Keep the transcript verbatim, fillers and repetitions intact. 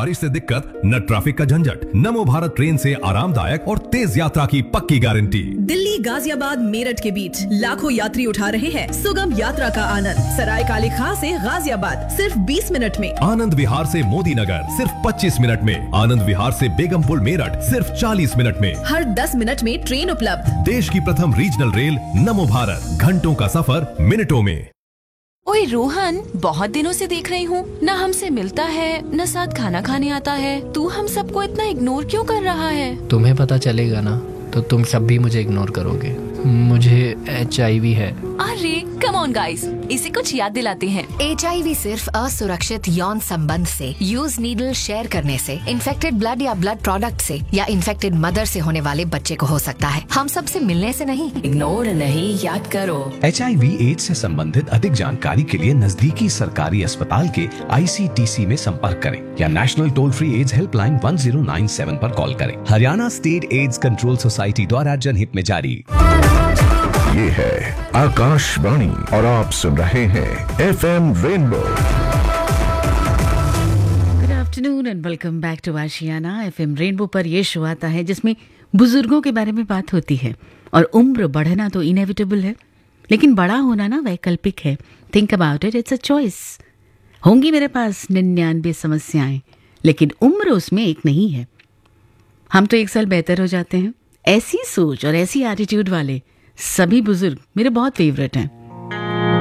बारिश से दिक्कत, न ट्रैफिक का झंझट। नमो भारत ट्रेन से आरामदायक और तेज यात्रा की पक्की गारंटी। दिल्ली गाजियाबाद मेरठ के बीच लाखों यात्री उठा रहे हैं सुगम यात्रा का आनंद। सराय काले खां से गाजियाबाद सिर्फ बीस मिनट में। आनंद विहार से मोदी नगर सिर्फ पच्चीस मिनट में। आनंद विहार से बेगमपुर मेरठ सिर्फ चालीस मिनट में। हर दस मिनट में ट्रेन उपलब्ध। देश की प्रथम रीजनल रेल नमो भारत, घंटों का सफर मिनटों में। ओए रोहन, बहुत दिनों से देख रही हूँ, न हमसे मिलता है न साथ खाना खाने आता है। तू हम सबको इतना इग्नोर क्यों कर रहा है? तुम्हें पता चलेगा ना तो तुम सब भी मुझे इग्नोर करोगे। मुझे एच आई वी है। अरे कम ऑन गाइस, इसे कुछ याद दिलाते हैं। एच आई वी सिर्फ असुरक्षित यौन संबंध से, यूज नीडल शेयर करने से, इन्फेक्टेड ब्लड या ब्लड प्रोडक्ट से या इन्फेक्टेड मदर से होने वाले बच्चे को हो सकता है। हम सब से मिलने से नहीं। इग्नोर नहीं, याद करो। एच आई वी एड्स से संबंधित अधिक जानकारी के लिए नजदीकी सरकारी अस्पताल के आई सी टी सी में संपर्क करें या national toll free ads helpline one zero nine seven पर कॉल करें। Haryana state AIDS control society द्वारा जनहित में जारी। ये है आकाशवाणी और आप सुन रहे हैं F M rainbow. Good afternoon and welcome back to Ashiana. F M rainbow पर यह शो आता है जिसमें बुजुर्गों के बारे में बात होती है। और उम्र बढ़ना तो इनएविटेबल है, लेकिन बड़ा होना ना वैकल्पिक है। Think about it, it's a choice. होंगी मेरे पास निन्यानवे समस्याएं, लेकिन उम्र उसमें एक नहीं है। हम तो एक साल बेहतर हो जाते हैं। ऐसी सोच और ऐसी एटीट्यूड वाले सभी बुजुर्ग मेरे बहुत फेवरेट हैं।